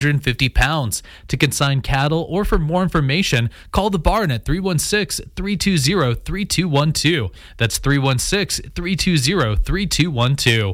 150 pounds. To consign cattle or for more information, call the barn at 316-320-3212. That's 316-320-3212.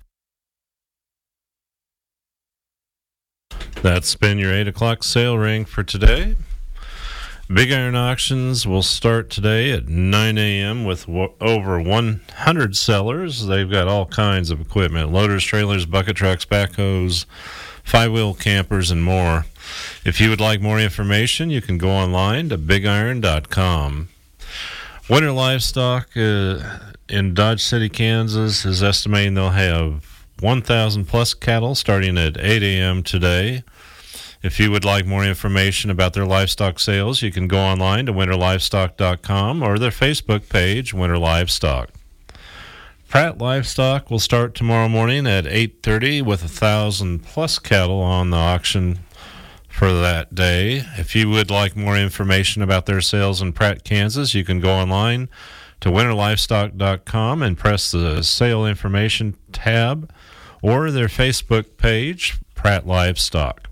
That's been your 8 o'clock sale ring for today. Big Iron Auctions will start today at 9 a.m. with over 100 sellers. They've got all kinds of equipment: loaders, trailers, bucket trucks, backhoes, five-wheel campers, and more. If you would like more information, you can go online to bigiron.com. Winter Livestock in Dodge City, Kansas is estimating they'll have 1,000 plus cattle starting at 8 a.m. today. If you would like more information about their livestock sales, you can go online to winterlivestock.com or their Facebook page, Winter Livestock. Pratt Livestock will start tomorrow morning at 8:30 with 1,000 plus cattle on the auction for that day. If you would like more information about their sales in Pratt, Kansas, you can go online to winterlivestock.com and press the sale information tab or their Facebook page, Pratt Livestock.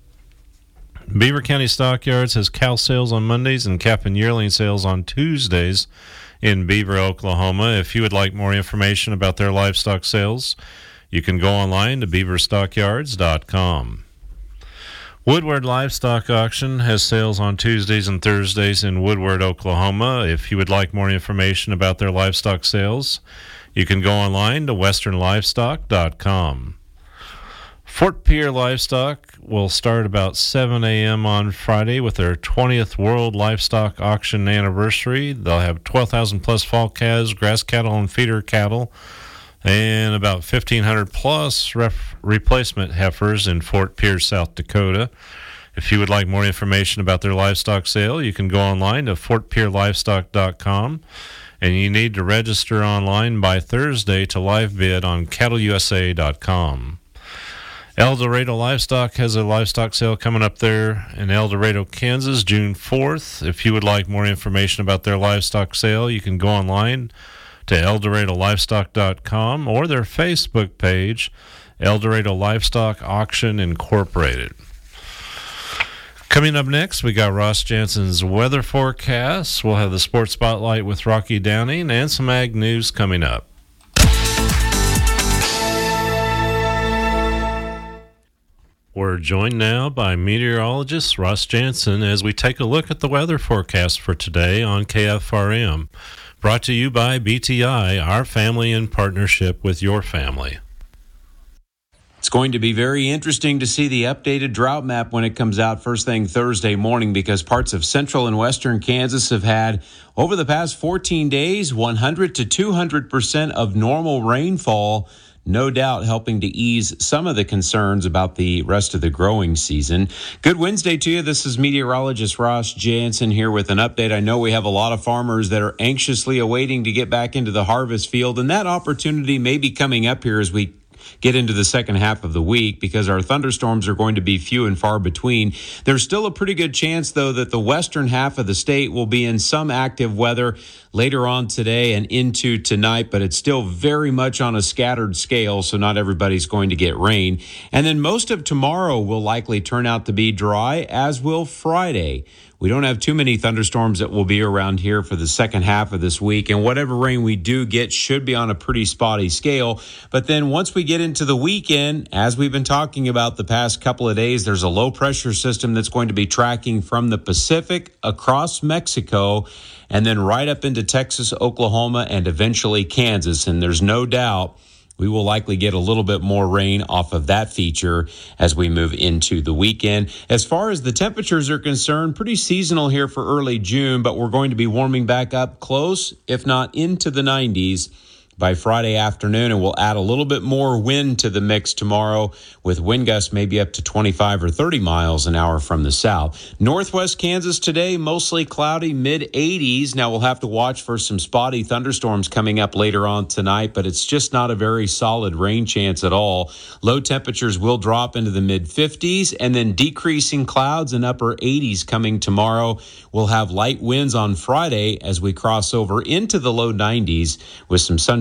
Beaver County Stockyards has cow sales on Mondays and calf and yearling sales on Tuesdays in Beaver, Oklahoma. If you would like more information about their livestock sales, you can go online to beaverstockyards.com. Woodward Livestock Auction has sales on Tuesdays and Thursdays in Woodward, Oklahoma. If you would like more information about their livestock sales, you can go online to westernlivestock.com. Fort Pierre Livestock will start about 7 a.m. on Friday with their 20th World Livestock Auction anniversary. They'll have 12,000 plus fall calves, grass cattle, and feeder cattle, and about 1,500 plus replacement heifers in Fort Pierre, South Dakota. If you would like more information about their livestock sale, you can go online to fortpierrelivestock.com, and you need to register online by Thursday to live bid on cattleusa.com. El Dorado Livestock has a livestock sale coming up there in El Dorado, Kansas, June 4th. If you would like more information about their livestock sale, you can go online to eldoradolivestock.com or their Facebook page, El Dorado Livestock Auction Incorporated. Coming up next, we got Ross Jansen's weather forecast. We'll have the Sports Spotlight with Rocky Downing and some ag news coming up. We're joined now by meteorologist Ross Jansen as we take a look at the weather forecast for today on KFRM. Brought to you by BTI, our family in partnership with your family. It's going to be very interesting to see the updated drought map when it comes out first thing Thursday morning, because parts of central and western Kansas have had, over the past 14 days, 100 to 200% of normal rainfall. No doubt helping to ease some of the concerns about the rest of the growing season. Good Wednesday to you. This is meteorologist Ross Jansen here with an update. I know we have a lot of farmers that are anxiously awaiting to get back into the harvest field, and that opportunity may be coming up here as we get into the second half of the week, because our thunderstorms are going to be few and far between. There's still a pretty good chance, though, that the western half of the state will be in some active weather later on today and into tonight, but it's still very much on a scattered scale, so not everybody's going to get rain. And then most of tomorrow will likely turn out to be dry, as will Friday. We don't have too many thunderstorms that will be around here for the second half of this week, and whatever rain we do get should be on a pretty spotty scale. But then once we get into the weekend, as we've been talking about the past couple of days, there's a low pressure system that's going to be tracking from the Pacific across Mexico and then right up into Texas, Oklahoma, and eventually Kansas. And there's no doubt we will likely get a little bit more rain off of that feature as we move into the weekend. As far as the temperatures are concerned, pretty seasonal here for early June, but we're going to be warming back up close, if not into the 90s by Friday afternoon, and we'll add a little bit more wind to the mix tomorrow, with wind gusts maybe up to 25 or 30 miles an hour from the south. Northwest Kansas today, mostly cloudy, mid-80s. Now we'll have to watch for some spotty thunderstorms coming up later on tonight, but it's just not a very solid rain chance at all. Low temperatures will drop into the mid-50s, and then decreasing clouds and upper 80s coming tomorrow. We'll have light winds on Friday as we cross over into the low 90s with some sunshine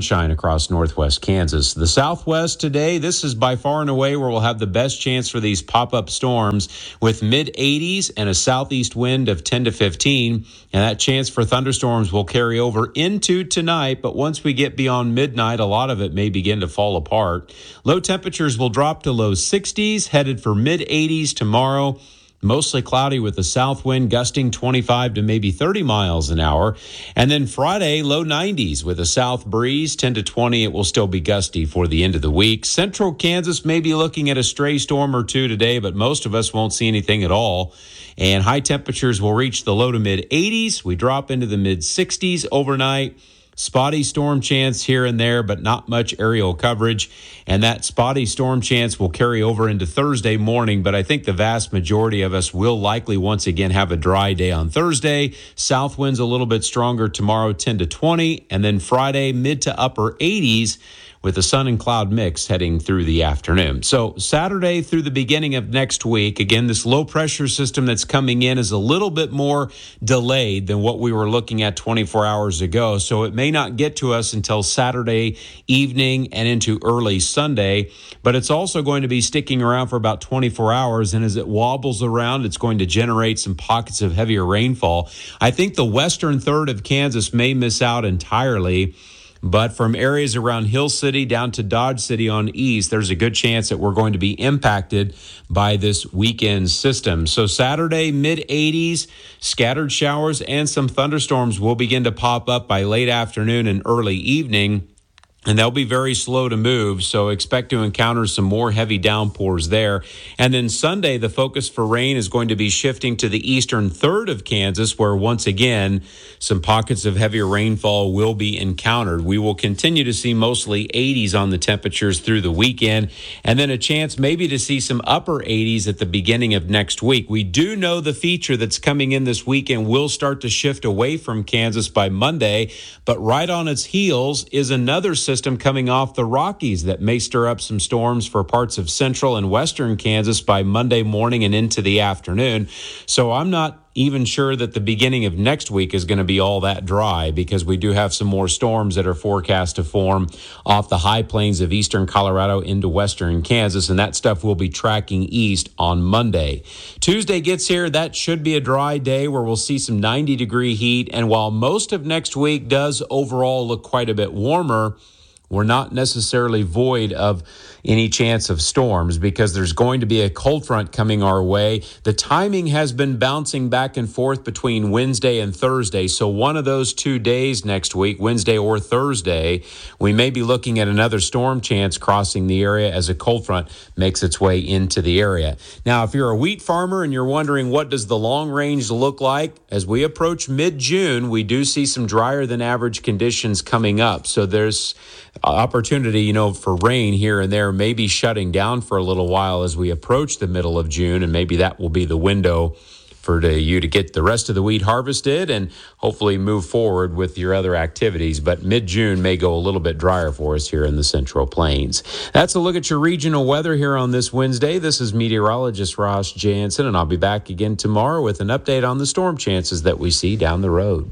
sunshine across northwest Kansas. The southwest today, this is by far and away where we'll have the best chance for these pop-up storms with mid-80s and a southeast wind of 10 to 15. And that chance for thunderstorms will carry over into tonight. But once we get beyond midnight, a lot of it may begin to fall apart. Low temperatures will drop to low 60s, headed for mid-80s tomorrow. Mostly cloudy with a south wind gusting 25 to maybe 30 miles an hour. And then Friday, low 90s with a south breeze, 10 to 20. It will still be gusty for the end of the week. Central Kansas may be looking at a stray storm or two today, but most of us won't see anything at all. And high temperatures will reach the low to mid 80s. We drop into the mid 60s overnight. Spotty storm chance here and there, but not much aerial coverage. And that spotty storm chance will carry over into Thursday morning. But I think the vast majority of us will likely once again have a dry day on Thursday. South winds a little bit stronger tomorrow, 10 to 20. And then Friday, mid to upper 80s. With a sun and cloud mix heading through the afternoon. So Saturday through the beginning of next week, again, this low pressure system that's coming in is a little bit more delayed than what we were looking at 24 hours ago. So it may not get to us until Saturday evening and into early Sunday, but it's also going to be sticking around for about 24 hours. And as it wobbles around, it's going to generate some pockets of heavier rainfall. I think the western third of Kansas may miss out entirely. But from areas around Hill City down to Dodge City on east, there's a good chance that we're going to be impacted by this weekend system. So Saturday, mid-80s, scattered showers and some thunderstorms will begin to pop up by late afternoon and early evening. And they'll be very slow to move, so expect to encounter some more heavy downpours there. And then Sunday, the focus for rain is going to be shifting to the eastern third of Kansas, where once again, some pockets of heavier rainfall will be encountered. We will continue to see mostly 80s on the temperatures through the weekend, and then a chance maybe to see some upper 80s at the beginning of next week. We do know the feature that's coming in this weekend will start to shift away from Kansas by Monday, but right on its heels is another system coming off the Rockies that may stir up some storms for parts of central and western Kansas by Monday morning and into the afternoon. So I'm not even sure that the beginning of next week is going to be all that dry because we do have some more storms that are forecast to form off the high plains of eastern Colorado into western Kansas, and that stuff will be tracking east on Monday. Tuesday gets here. That should be a dry day where we'll see some 90-degree heat, and while most of next week does overall look quite a bit warmer, we're not necessarily void of any chance of storms because there's going to be a cold front coming our way. The timing has been bouncing back and forth between Wednesday and Thursday. So one of those 2 days next week, Wednesday or Thursday, we may be looking at another storm chance crossing the area as a cold front makes its way into the area. Now, if you're a wheat farmer and you're wondering what does the long range look like, as we approach mid-June, we do see some drier than average conditions coming up. So there's opportunity, for rain here and there, maybe shutting down for a little while as we approach the middle of June, and maybe that will be the window for you to get the rest of the wheat harvested and hopefully move forward with your other activities. But mid-June may go a little bit drier for us here in the Central Plains. That's a look at your regional weather here on this Wednesday. This is meteorologist Ross Jansen, and I'll be back again tomorrow with an update on the storm chances that we see down the road.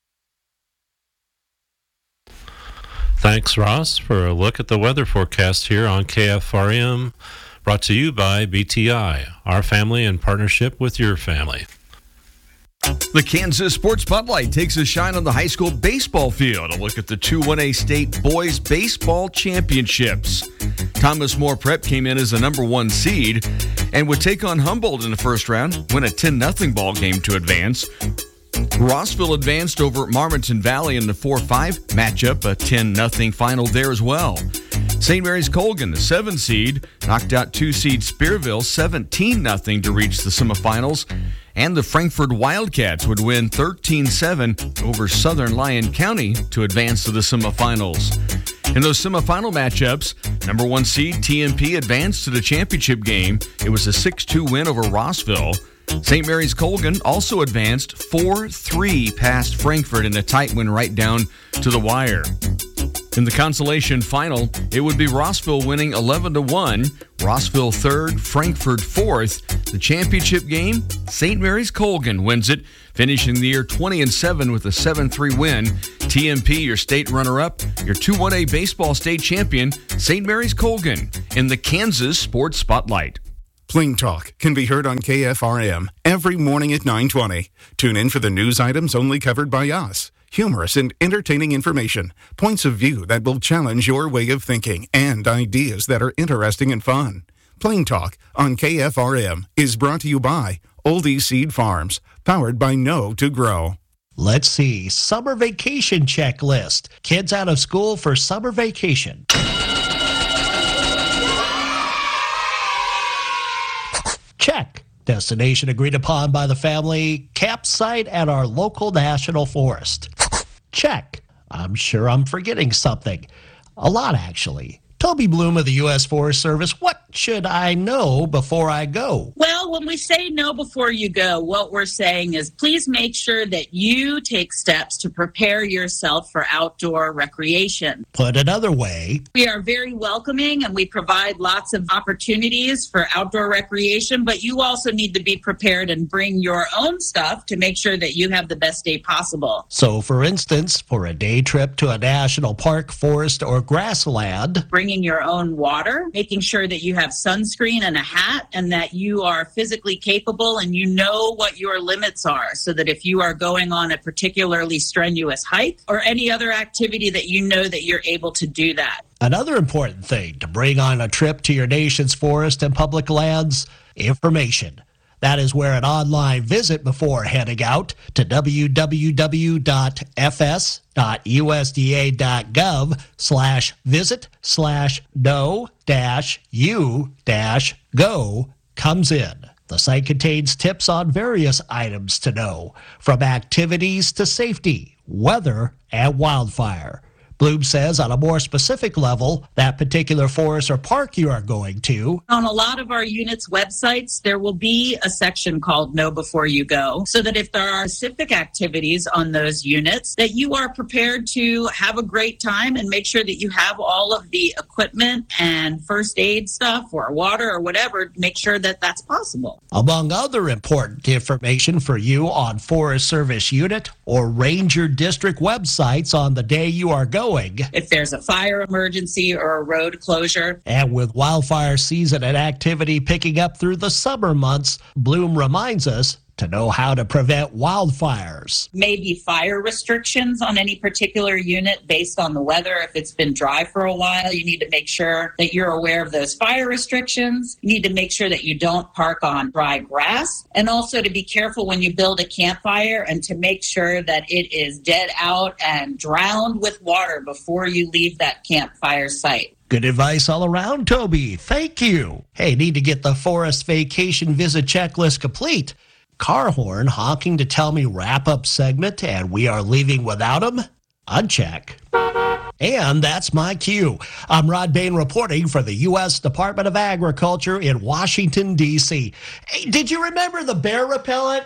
Thanks, Ross, for a look at the weather forecast here on KFRM, brought to you by BTI, our family in partnership with your family. The Kansas Sports Spotlight takes a shine on the high school baseball field. A look at the 2-1A State Boys Baseball Championships. Thomas More Prep came in as the number 1 seed and would take on Humboldt in the first round, win a 10-0 ball game to advance. Rossville advanced over Marmonton Valley in the 4-5 matchup, a 10-0 final there as well. St. Mary's Colgan, the 7 seed, knocked out 2 seed Spearville 17-0 to reach the semifinals. And the Frankfort Wildcats would win 13-7 over Southern Lyon County to advance to the semifinals. In those semifinal matchups, number 1 seed TMP advanced to the championship game. It was a 6-2 win over Rossville. St. Mary's Colgan also advanced 4-3 past Frankfort in a tight win right down to the wire. In the consolation final, it would be Rossville winning 11-1, Rossville 3rd, Frankfort 4th. The championship game, St. Mary's Colgan wins it Finishing the year 20-7 with a 7-3 win, TMP, your state runner-up, your 2-1A baseball state champion, St. Mary's Colgan, in the Kansas Sports Spotlight. Plain Talk can be heard on KFRM every morning at 9:20. Tune in for the news items only covered by us. Humorous and entertaining information, points of view that will challenge your way of thinking, and ideas that are interesting and fun. Plain Talk on KFRM is brought to you by Oldie Seed Farms, powered by Know to Grow. Let's see. Summer vacation checklist. Kids out of school for summer vacation. Check. Destination agreed upon by the family. Campsite at our local national forest. Check. I'm sure I'm forgetting something. A lot, actually. Toby Bloom of the U.S. Forest Service, what should I know before I go? Well, when we say know before you go, what we're saying is please make sure that you take steps to prepare yourself for outdoor recreation. Put another way, we are very welcoming and we provide lots of opportunities for outdoor recreation, but you also need to be prepared and bring your own stuff to make sure that you have the best day possible. So, for instance, for a day trip to a national park, forest, or grassland, bringing your own water, making sure that you have sunscreen and a hat and that you are physically capable and you know what your limits are so that if you are going on a particularly strenuous hike or any other activity that you know that you're able to do that. Another important thing to bring on a trip to your nation's forest and public lands, information. That is where an online visit before heading out to www.fs.usda.gov/visit/know-u-go comes in. The site contains tips on various items to know, from activities to safety, weather, and wildfire. Bloom says on a more specific level, that particular forest or park you are going to. On a lot of our units' websites, there will be a section called Know Before You Go, so that if there are specific activities on those units, that you are prepared to have a great time and make sure that you have all of the equipment and first aid stuff or water or whatever, make sure that that's possible. Among other important information for you on Forest Service unit or Ranger District websites on the day you are going. If there's a fire emergency or a road closure. And with wildfire season and activity picking up through the summer months, Bloom reminds us to know how to prevent wildfires. Maybe fire restrictions on any particular unit based on the weather. If it's been dry for a while, you need to make sure that you're aware of those fire restrictions. You need to make sure that you don't park on dry grass, and also to be careful when you build a campfire and to make sure that it is dead out and drowned with water before you leave that campfire site. Good advice all around, Toby. Thank you. Hey, need to get the forest vacation visit checklist complete. Car horn honking to tell me wrap-up segment and we are leaving without him? Uncheck. And that's my cue. I'm Rod Bain reporting for the U.S. Department of Agriculture in Washington, D.C. Hey, did you remember the bear repellent?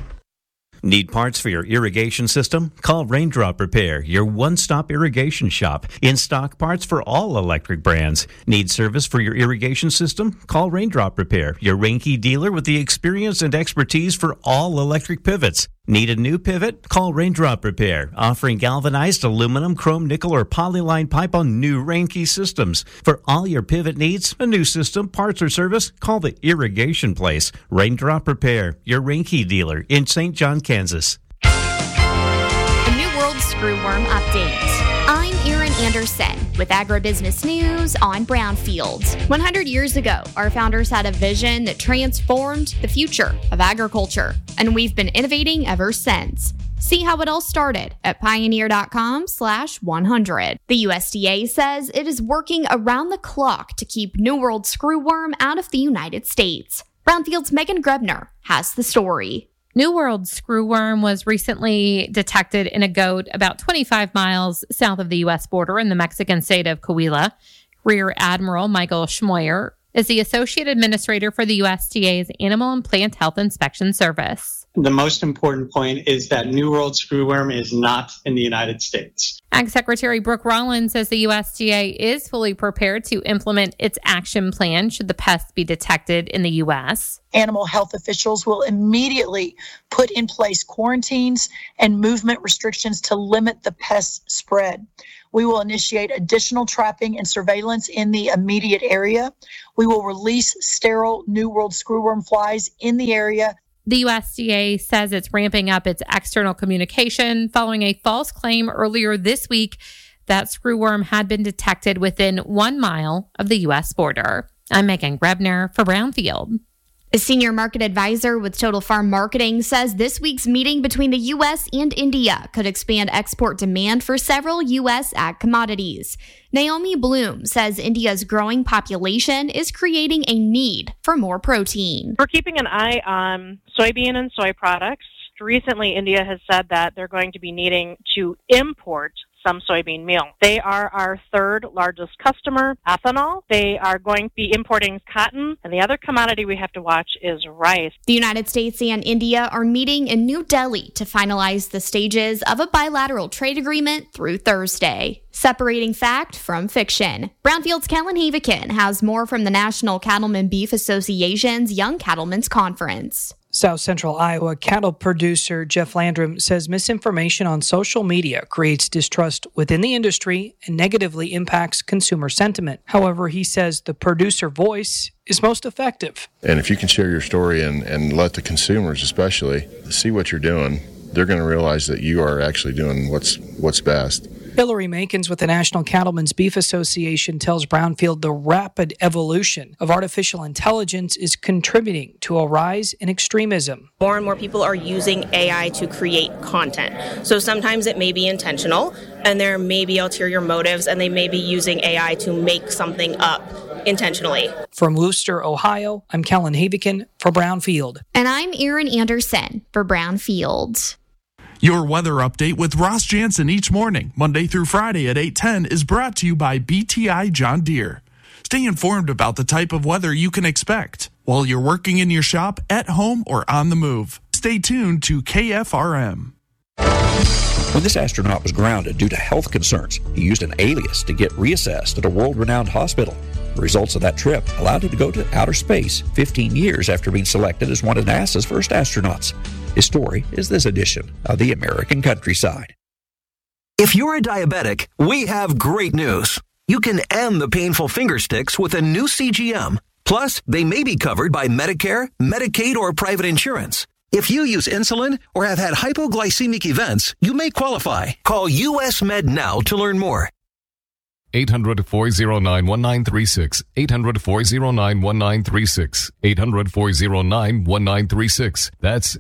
Need parts for your irrigation system? Call Raindrop Repair, your one-stop irrigation shop. In-stock parts for all electric brands. Need service for your irrigation system? Call Raindrop Repair, your Reinke dealer with the experience and expertise for all electric pivots. Need a new pivot? Call Raindrop Repair, offering galvanized aluminum, chrome, nickel, or polyline pipe on new Reinke systems. For all your pivot needs, a new system, parts, or service, call the Irrigation Place. Raindrop Repair, your Reinke dealer in St. John, Kansas. A New World Screwworm Update. I'm Erin Anderson with Agribusiness News on Brownfield. 100 years ago, our founders had a vision that transformed the future of agriculture, and we've been innovating ever since. See how it all started at pioneer.com/100. The USDA says it is working around the clock to keep New World Screwworm out of the United States. Brownfield's Megan Grebner has the story. New World screwworm was recently detected in a goat about 25 miles south of the U.S. border in the Mexican state of Coahuila. Rear Admiral Michael Schmoyer is the Associate Administrator for the USDA's Animal and Plant Health Inspection Service. The most important point is that New World screwworm is not in the United States. Ag Secretary Brooke Rollins says the USDA is fully prepared to implement its action plan should the pest be detected in the U.S. Animal health officials will immediately put in place quarantines and movement restrictions to limit the pest spread. We will initiate additional trapping and surveillance in the immediate area. We will release sterile New World screwworm flies in the area. The USDA says it's ramping up its external communication following a false claim earlier this week that screwworm had been detected within 1 mile of the U.S. border. I'm Megan Grebner for Brownfield. A senior market advisor with Total Farm Marketing says this week's meeting between the U.S. and India could expand export demand for several U.S. ag commodities. Naomi Bloom says India's growing population is creating a need for more protein. We're keeping an eye on soybean and soy products. Recently, India has said that they're going to be needing to import some soybean meal. They are our third largest customer, ethanol. They are going to be importing cotton, and the other commodity we have to watch is rice. The United States and India are meeting in New Delhi to finalize the stages of a bilateral trade agreement through Thursday. Separating fact from fiction. Brownfield's Kellen Havikin has more from the National Cattlemen Beef Association's Young Cattlemen's Conference. South Central Iowa cattle producer Jeff Landrum says misinformation on social media creates distrust within the industry and negatively impacts consumer sentiment. However, he says the producer voice is most effective. And if you can share your story and let the consumers especially see what you're doing, they're going to realize that you are actually doing what's best. Hillary Makins with the National Cattlemen's Beef Association tells Brownfield the rapid evolution of artificial intelligence is contributing to a rise in extremism. More and more people are using AI to create content. So sometimes it may be intentional, and there may be ulterior motives, and they may be using AI to make something up intentionally. From Wooster, Ohio, I'm Kellen Havikin for Brownfield. And I'm Erin Anderson for Brownfield. Your weather update with Ross Jansen each morning, Monday through Friday at 8:10, is brought to you by BTI John Deere. Stay informed about the type of weather you can expect while you're working in your shop, at home, or on the move. Stay tuned to KFRM. When this astronaut was grounded due to health concerns, he used an alias to get reassessed at a world-renowned hospital. The results of that trip allowed him to go to outer space 15 years after being selected as one of NASA's first astronauts. His story is this edition of The American Countryside. If you're a diabetic, we have great news. You can end the painful finger sticks with a new CGM. Plus, they may be covered by Medicare, Medicaid, or private insurance. If you use insulin or have had hypoglycemic events, you may qualify. Call US Med now to learn more. 800-409-1936. 800-409-1936. 800-409-1936. That's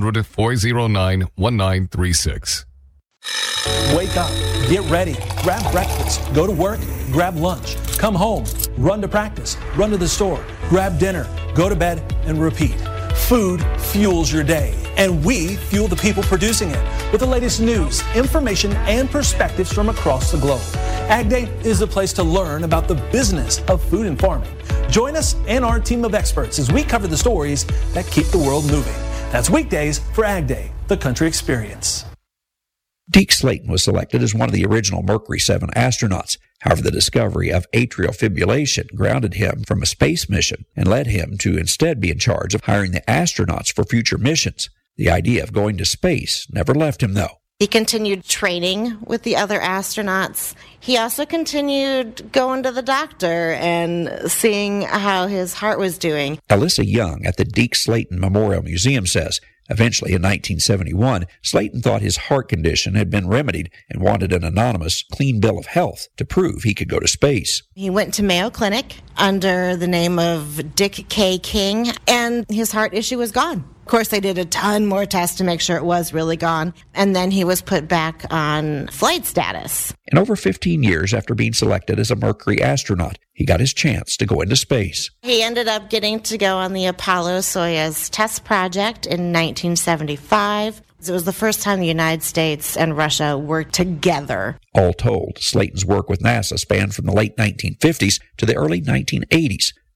800-409-1936. Wake up, get ready, grab breakfast, go to work, grab lunch, come home, run to practice, run to the store, grab dinner, go to bed, and repeat. Food fuels your day, and we fuel the people producing it with the latest news, information, and perspectives from across the globe. Ag Day is the place to learn about the business of food and farming. Join us and our team of experts as we cover the stories that keep the world moving. That's weekdays for Ag Day, the country experience. Deke Slayton was selected as one of the original Mercury 7 astronauts. However, the discovery of atrial fibrillation grounded him from a space mission and led him to instead be in charge of hiring the astronauts for future missions. The idea of going to space never left him, though. He continued training with the other astronauts. He also continued going to the doctor and seeing how his heart was doing. Alyssa Young at the Deke Slayton Memorial Museum says, eventually in 1971, Slayton thought his heart condition had been remedied and wanted an anonymous, clean bill of health to prove he could go to space. He went to Mayo Clinic under the name of Dick K. King, and his heart issue was gone. Of course, they did a ton more tests to make sure it was really gone, and then he was put back on flight status. And over 15 years after being selected as a Mercury astronaut, he got his chance to go into space. He ended up getting to go on the Apollo-Soyuz test project in 1975. It was the first time the United States and Russia worked together. All told, Slayton's work with NASA spanned from the late 1950s to the early 1980s.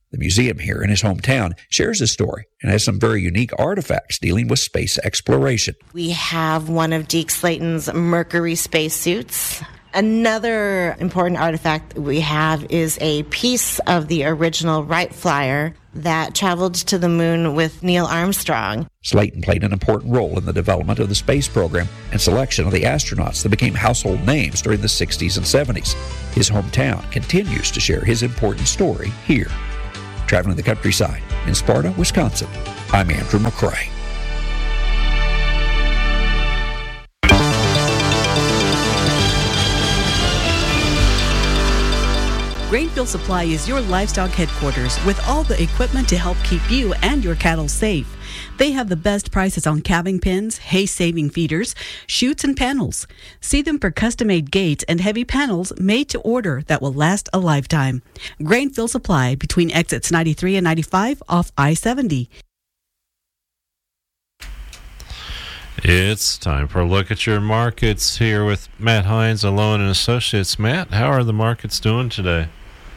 The museum here in his hometown shares his story and has some very unique artifacts dealing with space exploration. We have one of Deke Slayton's Mercury spacesuits. Another important artifact we have is a piece of the original Wright Flyer that traveled to the moon with Neil Armstrong. Slayton played an important role in the development of the space program and selection of the astronauts that became household names during the 60s and 70s. His hometown continues to share his important story here. Traveling the countryside in Sparta, Wisconsin, I'm Andrew McCrae. Grainfield Supply is your livestock headquarters with all the equipment to help keep you and your cattle safe. They have the best prices on calving pens, hay-saving feeders, chutes, and panels. See them for custom-made gates and heavy panels made to order that will last a lifetime. Grainfield Supply between exits 93 and 95 off I-70. It's time for a look at your markets here with Matt Hines, Alone and Associates. Matt, how are the markets doing today?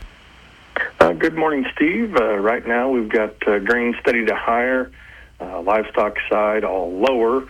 Good morning, Steve. Right now we've got grain steady to higher, livestock side all lower,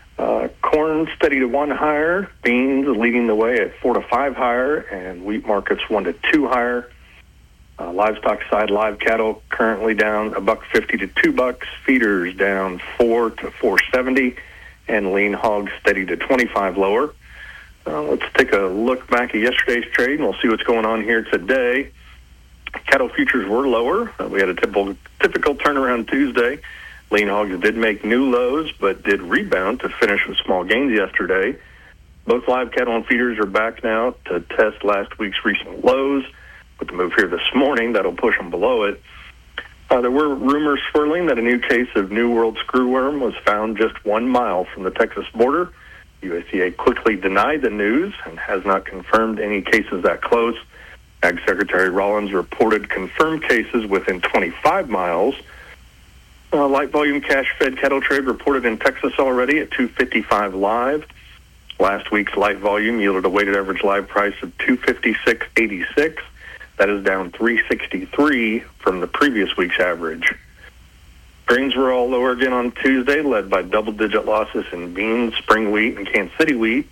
corn steady to 1 higher, beans leading the way at 4 to 5 higher, and wheat markets 1 to 2 higher. Livestock side, live cattle currently down $1.50 to $2, feeders down $4 to $4.70, and lean hogs steady to 25 lower. Let's take a look back at yesterday's trade, and we'll see what's going on here today. Cattle futures were lower. We had a typical turnaround Tuesday. Lean hogs did make new lows, but did rebound to finish with small gains yesterday. Both live cattle and feeders are back now to test last week's recent lows. With the move here this morning, that'll push them below it. There were rumors swirling that a new case of New World screwworm was found just 1 mile from the Texas border. USDA quickly denied the news and has not confirmed any cases that close. Ag Secretary Rollins reported confirmed cases within 25 miles. Light volume cash-fed cattle trade reported in Texas already at 255 live. Last week's light volume yielded a weighted average live price of 256.86. That is down 363 from the previous week's average. Grains were all lower again on Tuesday, led by double-digit losses in beans, spring wheat, and Kansas City wheat.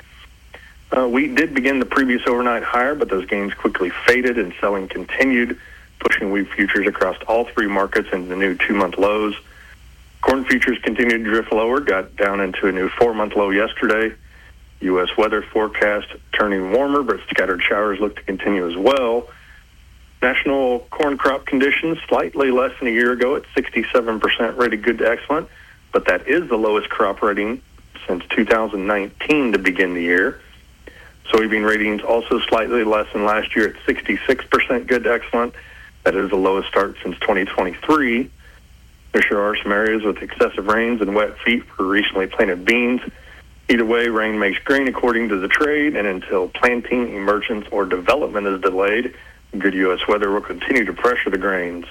Wheat did begin the previous overnight higher, but those gains quickly faded and selling continued, pushing wheat futures across all 3 markets into the new 2-month lows. Corn futures continued to drift lower, got down into a new 4-month low yesterday. U.S. weather forecast turning warmer, but scattered showers look to continue as well. National corn crop conditions slightly less than a year ago at 67% rated good to excellent, but that is the lowest crop rating since 2019 to begin the year. Soybean ratings also slightly less than last year at 66% good to excellent. That is the lowest start since 2023. There sure are some areas with excessive rains and wet feet for recently planted beans. Either way, rain makes grain according to the trade, and until planting, emergence, or development is delayed, good U.S. weather will continue to pressure the grains.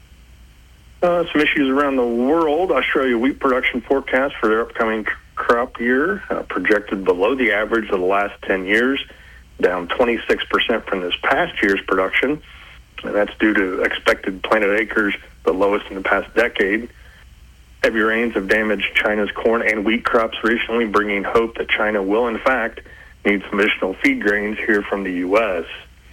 Some issues around the world. Australia wheat production forecast for their upcoming crop year projected below the average of the last 10 years, down 26% from this past year's production. And that's due to expected planted acres, the lowest in the past decade. Heavy rains have damaged China's corn and wheat crops recently, bringing hope that China will, in fact, need some additional feed grains here from the U.S.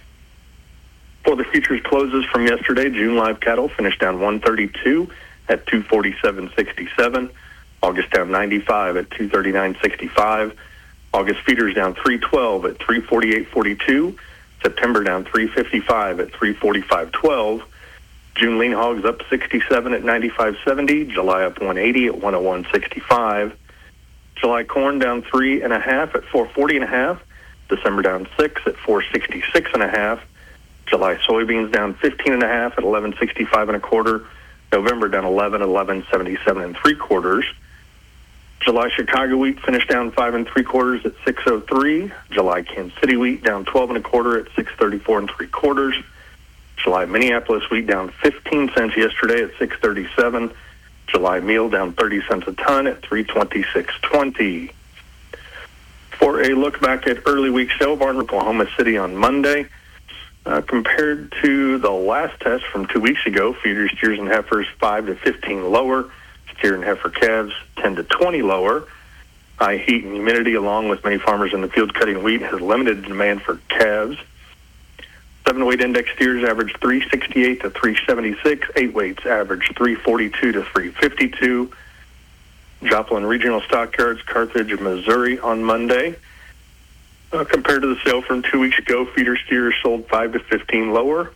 For the futures closes from yesterday, June live cattle finished down 132 at 247.67. August down 95 at 239.65. August feeders down 312 at 348.42. September down 355 at 345.12. June lean hogs up 67 at 95.70. July up 180 at 101.65. July corn down 3.5 at 440.5. December down 6 at 466.5. July soybeans down 15.5 at 11.65 1/4. November down 11 at 11.77 3/4. July Chicago wheat finished down 5 3/4 at 6.03. July Kansas City wheat down 12 1/4 at 6.34 3/4. July Minneapolis wheat down 15 cents yesterday at 6.37. July meal down 30 cents a ton at 326.20. For a look back at early week sale barn, Oklahoma City on Monday. Compared to the last test from 2 weeks ago, feeders, steers, and heifers 5 to 15 lower, steer and heifer calves 10 to 20 lower. High heat and humidity, along with many farmers in the field cutting wheat, has limited demand for calves. 7-weight index steers average 368 to 376. 8-weights average 342 to 352. Joplin Regional Stockyards, Carthage, Missouri on Monday. Compared to the sale from 2 weeks ago, feeder steers sold 5 to 15 lower.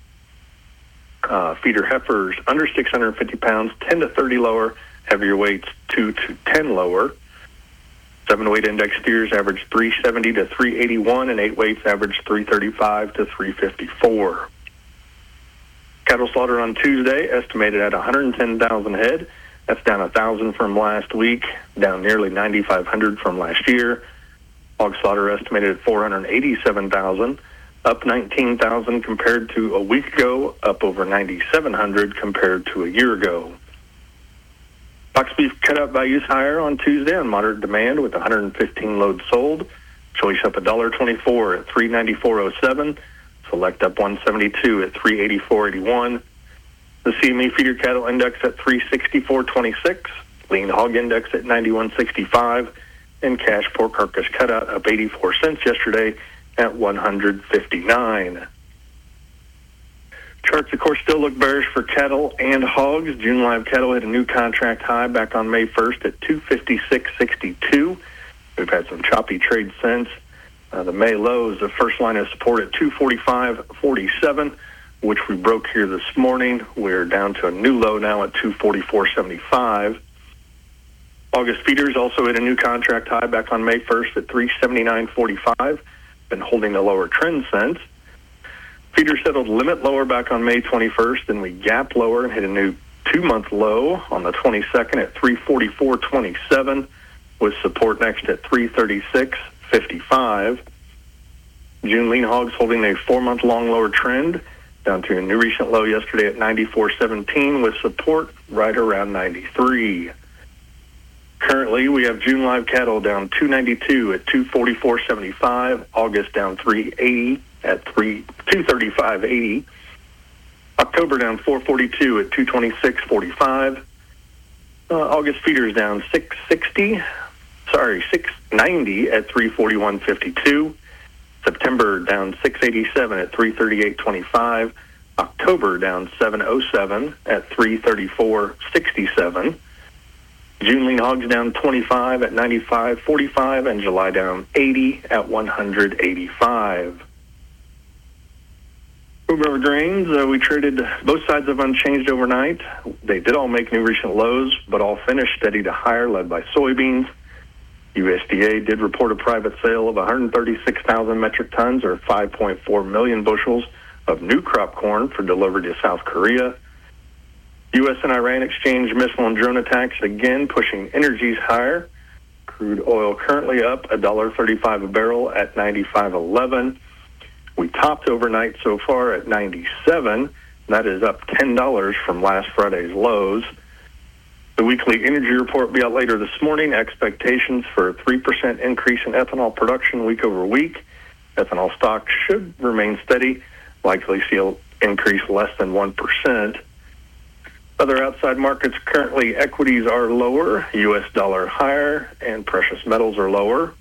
Feeder heifers under 650 pounds, 10 to 30 lower. Heavier weights, 2 to 10 lower. 7-weight index steers average 370 to 381, and 8-weights average 335 to 354. Cattle slaughter on Tuesday estimated at 110,000 head. That's down 1,000 from last week, down nearly 9,500 from last year. Hog slaughter estimated at 487,000, up 19,000 compared to a week ago, up over 9,700 compared to a year ago. Box beef cutout values higher on Tuesday on moderate demand with 115 loads sold. Choice up $1.24 at $394.07. Select up $1.72 at $384.81. The CME feeder cattle index at 364.26. Lean hog index at 91.65. And cash pork carcass cutout up 84 cents yesterday at 159. Charts, of course, still look bearish for cattle and hogs. June live cattle hit a new contract high back on May 1st at 256.62. We've had some choppy trade since. The May low is the first line of support at 245.47, which we broke here this morning. We're down to a new low now at 244.75. August feeders also hit a new contract high back on May 1st at 379.45. Been holding the lower trend since. Feeders settled limit lower back on May 21st, and we gapped lower and hit a new 2-month low on the 22nd at 344.27, with support next at 336.55. June lean hogs holding a 4-month long lower trend, down to a new recent low yesterday at 94.17, with support right around 93. Currently, we have June live cattle down 292 at 244.75. August down 380 at 235.80. October down 442 at 226.45. August feeders down 690 at 341.52. September down 687 at 338.25. October down 707 at 334.67. June lean hogs down 25 at 95.45, and July down 80 at 185. Moving over grains, we traded both sides of unchanged overnight. They did all make new recent lows, but all finished steady to higher, led by soybeans. USDA did report a private sale of 136,000 metric tons, or 5.4 million bushels, of new crop corn for delivery to South Korea. U.S. and Iran exchanged missile and drone attacks, again pushing energies higher. Crude oil currently up $1.35 a barrel at 95.11. We topped overnight so far at 97. That is up $10 from last Friday's lows. The weekly energy report will be out later this morning. Expectations for a 3% increase in ethanol production week over week. Ethanol stocks should remain steady, likely see an increase less than 1%. Other outside markets currently, equities are lower, U.S. dollar higher, and precious metals are lower.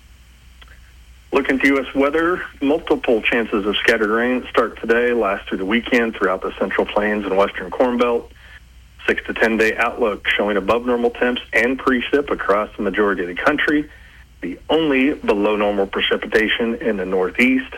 Looking to U.S. weather, multiple chances of scattered rain start today, last through the weekend throughout the Central Plains and Western Corn Belt. 6 to 10 day outlook showing above normal temps and precip across the majority of the country. The only below normal precipitation in the Northeast.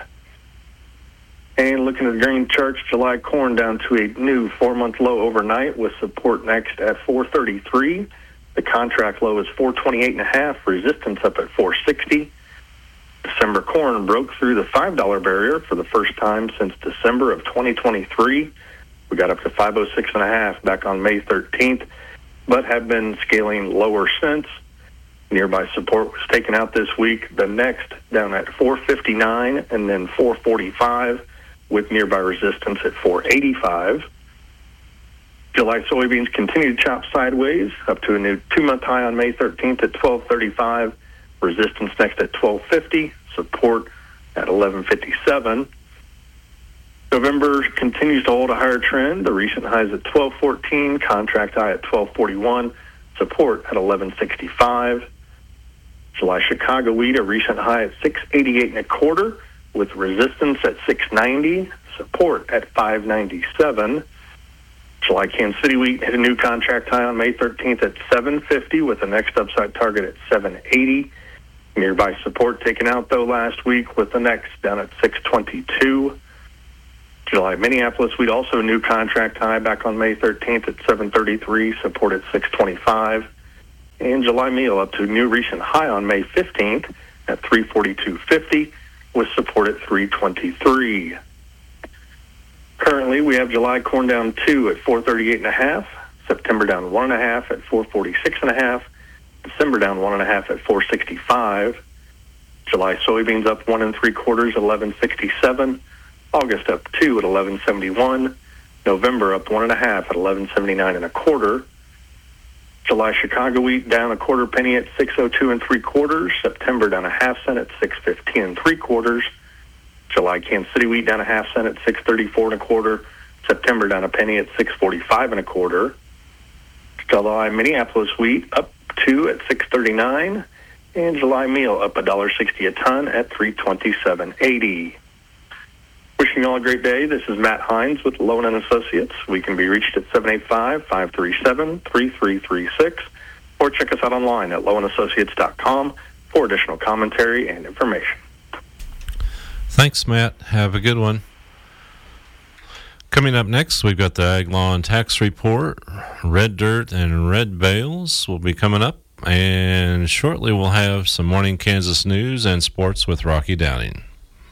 And looking at the grain charts, July corn down to a new 4-month low overnight with support next at 433. The contract low is 428.5, resistance up at 460. December corn broke through the $5 barrier for the first time since December of 2023. We got up to 506.5 back on May 13th, but have been scaling lower since. Nearby support was taken out this week. The next down at 459 and then 445. With nearby resistance at 485. July soybeans continue to chop sideways up to a new 2-month high on May 13th at 1235. Resistance next at 1250. Support at 1157. November continues to hold a higher trend. The recent high is at 12.14, contract high at 12.41, support at 11.65. July Chicago wheat, a recent high at 6.88 1/4, with resistance at 6.90, support at 5.97. July Kansas City wheat hit a new contract high on May 13th at 7.50, with the next upside target at 7.80. Nearby support taken out, though, last week, with the next down at 6.22. July Minneapolis wheat also a new contract high back on May 13th at 7.33, support at 6.25. And July meal up to a new recent high on May 15th at 342.50, with support at 323. Currently, we have July corn down 2 at 438.5, September down 1.5 at 446.5, December down 1.5 at 465. July soybeans up 1 3/4 at 11.67. August up 2 at 11.71. November up 1.5 at 11.79 1/4. July Chicago wheat down 1/4 penny at 6.02 3/4. September down 1/2 cent at 6.15 3/4. July Kansas City wheat down 1/2 cent at 6.34 1/4. September down a penny at 6.45 1/4. July Minneapolis wheat up 2 at 6.39, and July meal up $1.60 a ton at 327.80. Wishing you all a great day. This is Matt Hines with Lowen and Associates. We can be reached at 785-537-3336, or check us out online at lowenassociates.com for additional commentary and information. Thanks, Matt. Have a good one. Coming up next, we've got the Ag Law and Tax Report. Red dirt and red bales will be coming up, and shortly we'll have some Morning Kansas news and sports with Rocky Downing.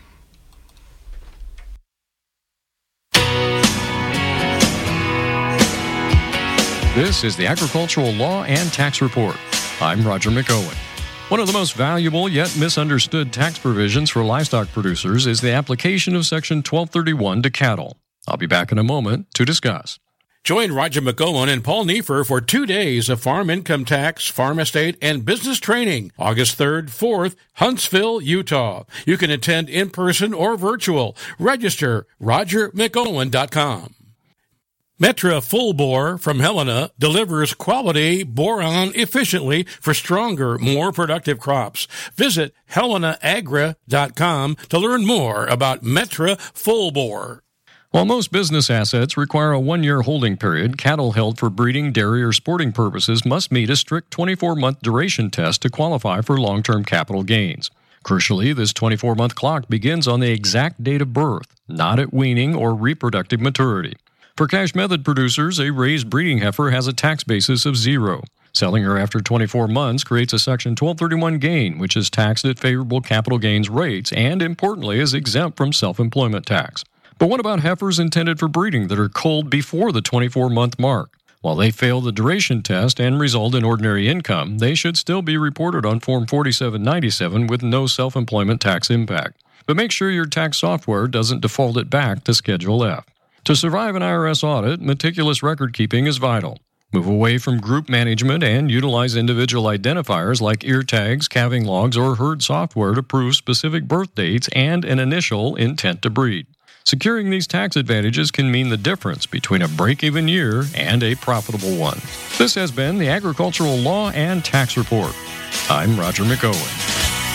This is the Agricultural Law and Tax Report. I'm Roger McOwen. One of the most valuable yet misunderstood tax provisions for livestock producers is the application of Section 1231 to cattle. I'll be back in a moment to discuss. Join Roger McOwen and Paul Neiffer for 2 days of farm income tax, farm estate, and business training, August 3rd, 4th, Huntsville, Utah. You can attend in person or virtual. Register rogermcOwen.com. Metra Full Bore from Helena delivers quality boron efficiently for stronger, more productive crops. Visit helenaagra.com to learn more about Metra Full Bore. While most business assets require a 1-year holding period, cattle held for breeding, dairy, or sporting purposes must meet a strict 24-month duration test to qualify for long-term capital gains. Crucially, this 24-month clock begins on the exact date of birth, not at weaning or reproductive maturity. For cash method producers, a raised breeding heifer has a tax basis of 0. Selling her after 24 months creates a Section 1231 gain, which is taxed at favorable capital gains rates and, importantly, is exempt from self-employment tax. But what about heifers intended for breeding that are culled before the 24-month mark? While they fail the duration test and result in ordinary income, they should still be reported on Form 4797 with no self-employment tax impact. But make sure your tax software doesn't default it back to Schedule F. To survive an IRS audit, meticulous record keeping is vital. Move away from group management and utilize individual identifiers like ear tags, calving logs, or herd software to prove specific birth dates and an initial intent to breed. Securing these tax advantages can mean the difference between a break-even year and a profitable one. This has been the Agricultural Law and Tax Report. I'm Roger McOwen.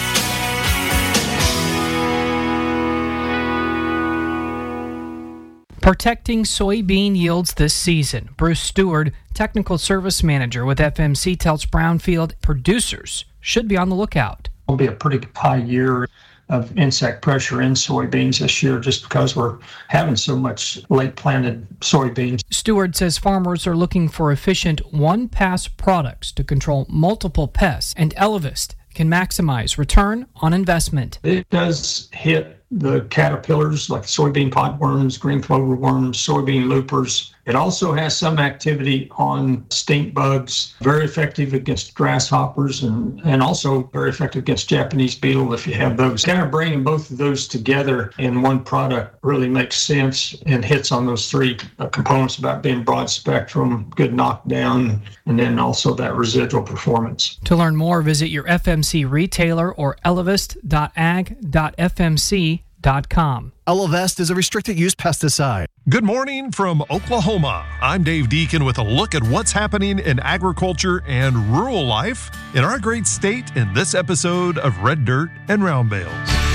Protecting soybean yields this season. Bruce Stewart, Technical Service Manager with FMC, tells Brownfield producers should be on the lookout. It'll be a pretty high year of insect pressure in soybeans this year just because we're having so much late planted soybeans. Stewart says farmers are looking for efficient one-pass products to control multiple pests, and Elevist can maximize return on investment. It does hit the caterpillars like soybean podworms, green clover worms, soybean loopers. It also has some activity on stink bugs, very effective against grasshoppers and also very effective against Japanese beetle if you have those. Kind of bringing both of those together in one product really makes sense and hits on those three components about being broad spectrum, good knockdown, and then also that residual performance. To learn more, visit your FMC retailer or elevist.ag.fmc.com. Elevest.com. Elevest is a restricted-use pesticide. Good morning from Oklahoma. I'm Dave Deacon with a look at what's happening in agriculture and rural life in our great state in this episode of Red Dirt and Round Bales.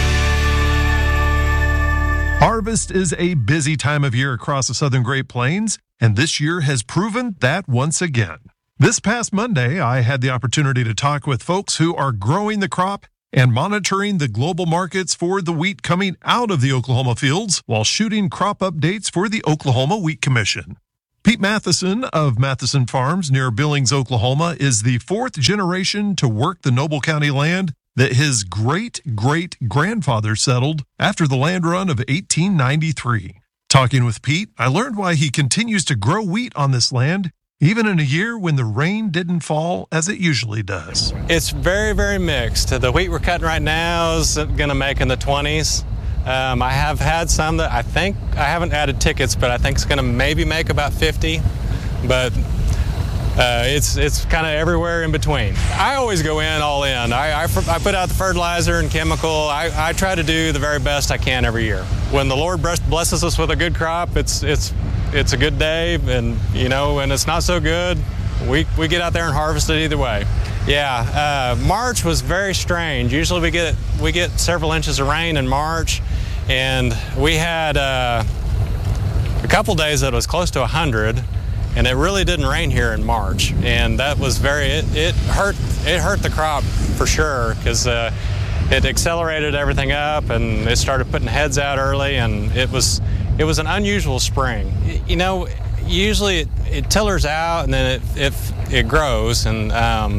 Harvest is a busy time of year across the southern Great Plains, and this year has proven that once again. This past Monday, I had the opportunity to talk with folks who are growing the crop and monitoring the global markets for the wheat coming out of the Oklahoma fields while shooting crop updates for the Oklahoma Wheat Commission. Pete Matheson of Matheson Farms near Billings, Oklahoma, is the fourth generation to work the Noble County land that his great-great-grandfather settled after the land run of 1893. Talking with Pete, I learned why he continues to grow wheat on this land even in a year when the rain didn't fall as it usually does. It's very, very mixed. The wheat we're cutting right now is going to make in the 20s. I have had some that I haven't added tickets, but I think it's going to maybe make about 50. But it's kind of everywhere in between. I always go in all in. I put out the fertilizer and chemical. I try to do the very best I can every year. When the Lord blesses us with a good crop, it's a good day, and when it's not so good, we get out there and harvest it either way. Yeah, March was very strange. Usually we get several inches of rain in March, and we had a couple days that was close to 100, and it really didn't rain here in March, and that was it hurt the crop for sure, because it accelerated everything up, and it started putting heads out early, and it was an unusual spring. Usually it tillers out and then it grows, and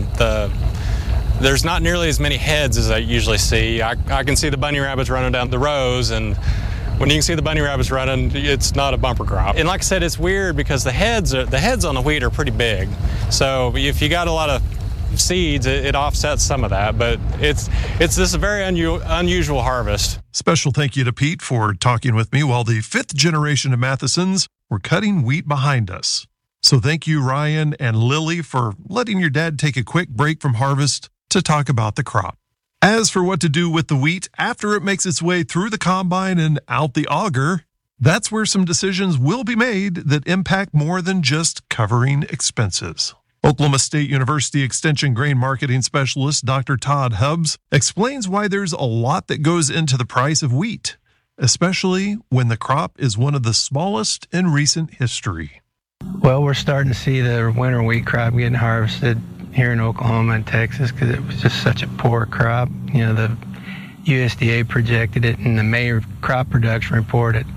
there's not nearly as many heads as I usually see. I can see the bunny rabbits running down the rows, and when you can see the bunny rabbits running, it's not a bumper crop. And like I said, it's weird because the heads on the wheat are pretty big. So if you got a lot of seeds, it offsets some of that, but it's this very unusual harvest. Special thank you to Pete for talking with me while the fifth generation of Mathesons were cutting wheat behind us. So thank you, Ryan and Lily, for letting your dad take a quick break from harvest to talk about the crop. As for what to do with the wheat after it makes its way through the combine and out the auger, that's where some decisions will be made that impact more than just covering expenses. Oklahoma State University Extension Grain Marketing Specialist Dr. Todd Hubbs explains why there's a lot that goes into the price of wheat, especially when the crop is one of the smallest in recent history. Well, we're starting to see the winter wheat crop getting harvested here in Oklahoma and Texas because it was just such a poor crop. The USDA projected it in the May crop production report at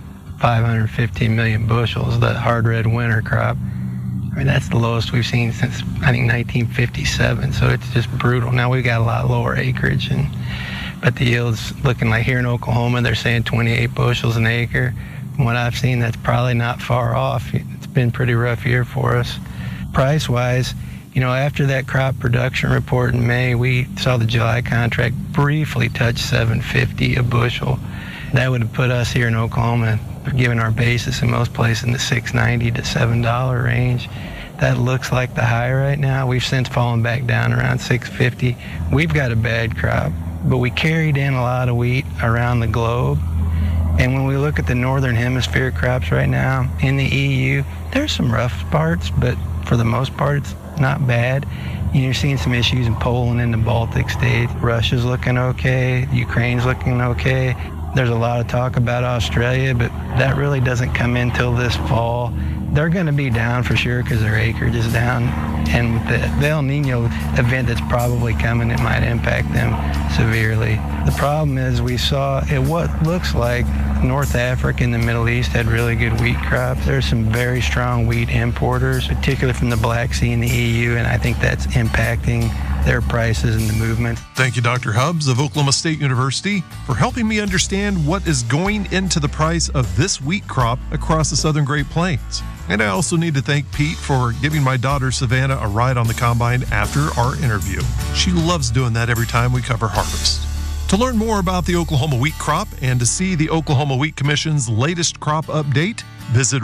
515 million bushels, the hard red winter crop. I mean, that's the lowest we've seen since, I think, 1957, so it's just brutal. Now we've got a lot lower acreage, but the yield's looking like here in Oklahoma, they're saying 28 bushels an acre. From what I've seen, that's probably not far off. It's been a pretty rough year for us. Price-wise, after that crop production report in May, we saw the July contract briefly touch $7.50 a bushel. That would have put us here in Oklahoma, given our basis in most places, in the $6.90 to $7 range. That looks like the high right now. We've since fallen back down around $6.50. We've got a bad crop, but we carried in a lot of wheat around the globe. And when we look at the northern hemisphere crops right now in the EU, there's some rough parts, but for the most part, it's not bad. You're seeing some issues in Poland and the Baltic states. Russia's looking okay. Ukraine's looking okay. There's a lot of talk about Australia, but that really doesn't come in till this fall. They're going to be down for sure because their acreage is down. And with the El Nino event that's probably coming, it might impact them severely. The problem is we saw what looks like North Africa and the Middle East had really good wheat crops. There's some very strong wheat importers, particularly from the Black Sea and the EU, and I think that's impacting their prices and the movement. Thank you, Dr. Hubbs of Oklahoma State University, for helping me understand what is going into the price of this wheat crop across the southern Great Plains. And I also need to thank Pete for giving my daughter Savannah a ride on the combine after our interview. She loves doing that every time we cover harvest. To learn more about the Oklahoma wheat crop and to see the Oklahoma Wheat Commission's latest crop update, visit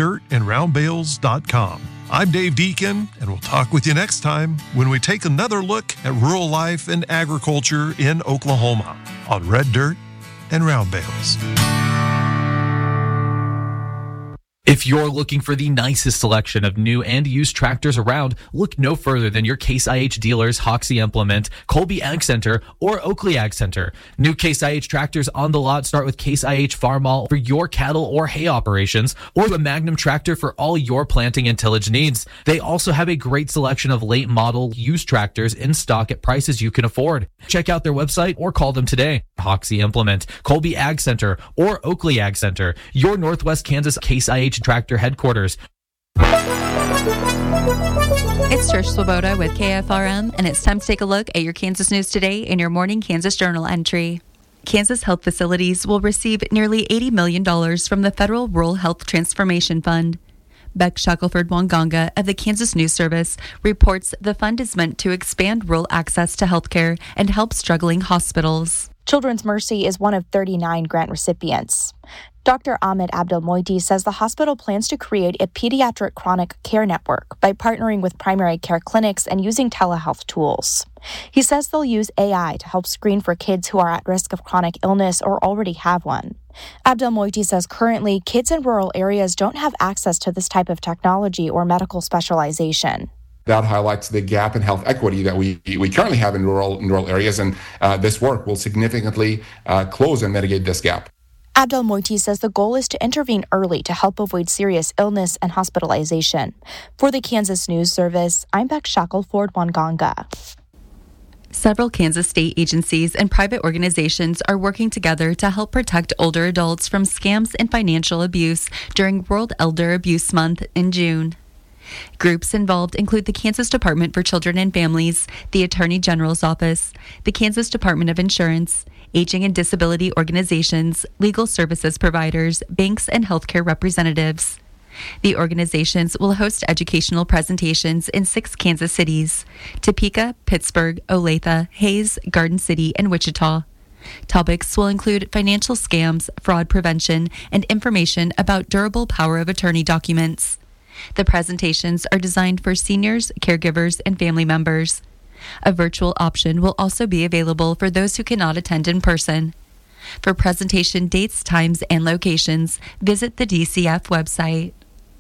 reddirtandroundbales.com. I'm Dave Deacon, and we'll talk with you next time when we take another look at rural life and agriculture in Oklahoma on Red Dirt and round bales. If you're looking for the nicest selection of new and used tractors around, look no further than your Case IH dealers Hoxie Implement, Colby Ag Center, or Oakley Ag Center. New Case IH tractors on the lot start with Case IH Farm All for your cattle or hay operations, or the Magnum tractor for all your planting and tillage needs. They also have a great selection of late model used tractors in stock at prices you can afford. Check out their website or call them today. Hoxie Implement, Colby Ag Center, or Oakley Ag Center, your Northwest Kansas Case IH tractor headquarters. It's Trish Swoboda with KFRM, and it's time to take a look at your Kansas news today in your morning Kansas Journal entry. Kansas health facilities will receive nearly $80 million from the Federal Rural Health Transformation Fund. Beck Shackelford Wanganga of the Kansas News Service reports the fund is meant to expand rural access to health care and help struggling hospitals. Children's Mercy is one of 39 grant recipients. Dr. Ahmed Abdelmoiti says the hospital plans to create a pediatric chronic care network by partnering with primary care clinics and using telehealth tools. He says they'll use AI to help screen for kids who are at risk of chronic illness or already have one. Abdelmoiti says currently kids in rural areas don't have access to this type of technology or medical specialization. That highlights the gap in health equity that we currently have in rural areas, and this work will significantly close and mitigate this gap. Abdelmoiti says the goal is to intervene early to help avoid serious illness and hospitalization. For the Kansas News Service, I'm Beck Shackelford Wanganga. Several Kansas state agencies and private organizations are working together to help protect older adults from scams and financial abuse during World Elder Abuse Month in June. Groups involved include the Kansas Department for Children and Families, the Attorney General's Office, the Kansas Department of Insurance, aging and disability organizations, legal services providers, banks, and healthcare representatives. The organizations will host educational presentations in 6 Kansas cities: Topeka, Pittsburgh, Olathe, Hayes, Garden City, and Wichita. Topics will include financial scams, fraud prevention, and information about durable power of attorney documents. The presentations are designed for seniors, caregivers, and family members. A virtual option will also be available for those who cannot attend in person. For presentation dates, times, and locations, visit the DCF website.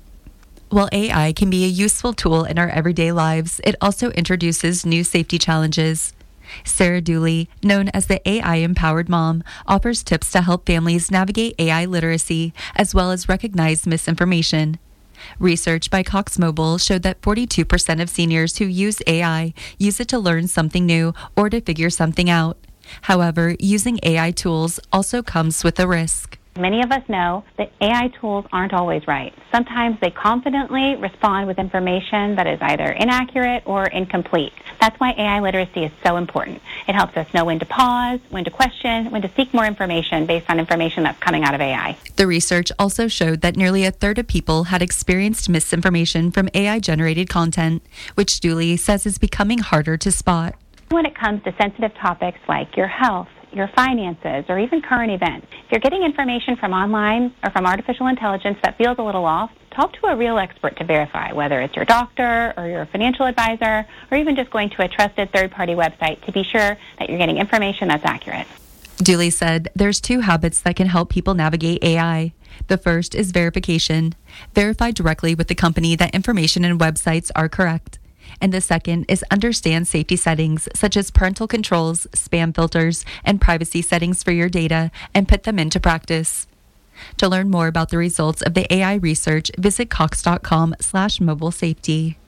While AI can be a useful tool in our everyday lives, it also introduces new safety challenges. Sarah Dooley, known as the AI-empowered mom, offers tips to help families navigate AI literacy as well as recognize misinformation. Research by Cox Mobile showed that 42% of seniors who use AI use it to learn something new or to figure something out. However, using AI tools also comes with a risk. Many of us know that AI tools aren't always right. Sometimes they confidently respond with information that is either inaccurate or incomplete. That's why AI literacy is so important. It helps us know when to pause, when to question, when to seek more information based on information that's coming out of AI. The research also showed that nearly a third of people had experienced misinformation from AI-generated content, which Dooley says is becoming harder to spot. When it comes to sensitive topics like your health, your finances, or even current events, if you're getting information from online or from artificial intelligence that feels a little off, talk to a real expert to verify, whether it's your doctor or your financial advisor, or even just going to a trusted third-party website to be sure that you're getting information that's accurate. Dooley said there's 2 habits that can help people navigate AI. The first is verification. Verify directly with the company that information and websites are correct. And the second is understand safety settings such as parental controls, spam filters, and privacy settings for your data and put them into practice. To learn more about the results of the AI research, visit cox.com/mobile safety.